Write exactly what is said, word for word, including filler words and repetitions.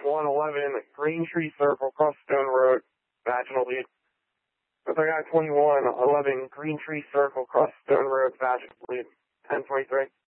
one eleven, Green Tree Circle, Cross Stone Road, vaginal lead. With our guy twenty-one eleven, Green Tree Circle, Cross Stone Road, vaginal lead, ten twenty-three.